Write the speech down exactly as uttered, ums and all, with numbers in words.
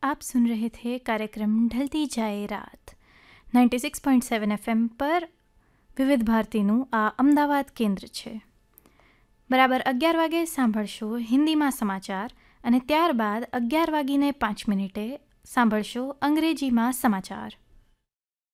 आप सुन रहे थे कार्यक्रम ढलती जाए रात ninety six point seven FM પર વિવિધ ભારતીનું આ અમદાવાદ કેન્દ્ર છે. બરાબર અગિયાર વાગે સાંભળશો હિન્દીમાં સમાચાર અને ત્યારબાદ અગિયાર વાગીને પાંચ મિનિટે સાંભળશો અંગ્રેજીમાં સમાચાર.